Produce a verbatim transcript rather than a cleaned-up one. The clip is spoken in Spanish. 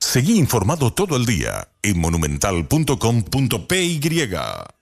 Seguí informado todo el día en monumental punto com punto p y.